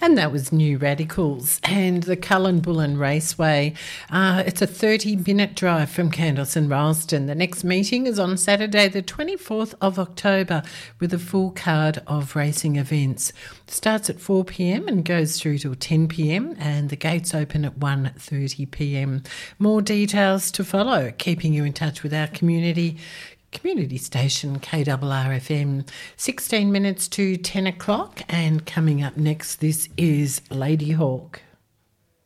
And that was New Radicals and the Cullen Raceway. It's a 30-minute drive from Kandos and Rylstone. The next meeting is on Saturday the 24th of October with a full card of racing events. It starts at 4 p.m. and goes through till 10 p.m. and the gates open at 1:30 p.m. More details to follow, keeping you in touch with our community station KRRFM. 16 minutes to 10 o'clock, and coming up next, this is Lady Hawk.